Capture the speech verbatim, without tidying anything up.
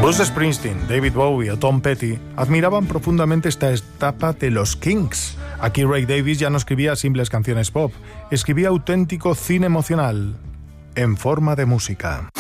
Bruce Springsteen, David Bowie o Tom Petty admiraban profundamente esta etapa de los Kinks. Aquí Ray Davies ya no escribía simples canciones pop, escribía auténtico cine emocional en forma de música.